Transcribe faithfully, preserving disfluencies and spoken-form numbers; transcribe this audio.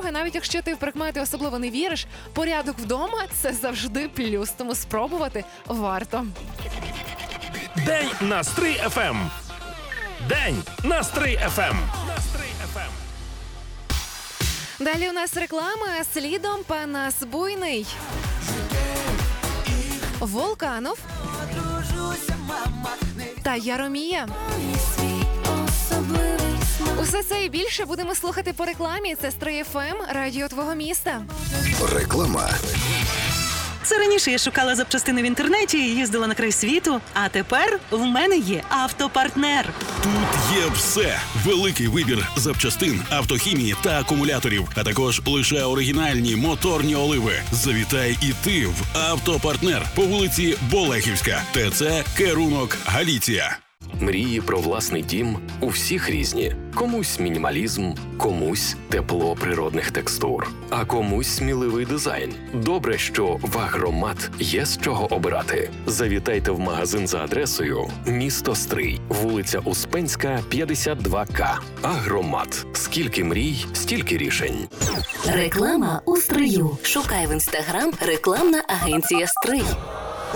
По-друге, навіть якщо ти в прикмети особливо не віриш, порядок вдома – це завжди плюс, тому спробувати варто. День на Стрий еф ем. День на Стрий еф ем. Далі у нас реклама, слідом Панас Буйний. Волканов та Яромія. Усе це і більше будемо слухати по рекламі. Це Стрий еф ем, радіо твого міста. Реклама. Це раніше я шукала запчастини в інтернеті, їздила на край світу, а тепер в мене є автопартнер. Тут є все. Великий вибір запчастин, автохімії та акумуляторів, а також лише оригінальні моторні оливи. Завітай і ти в автопартнер по вулиці Болехівська, ТЦ Керунок, Галіція. Мрії про власний дім у всіх різні. Комусь мінімалізм, комусь тепло природних текстур, а комусь сміливий дизайн. Добре, що в Агромат є з чого обирати. Завітайте в магазин за адресою місто Стрий, вулиця Успенська, п'ятдесят два ка. Агромат. Скільки мрій, стільки рішень. Реклама у Стрию. Шукай в інстаграм рекламна агенція Стрий.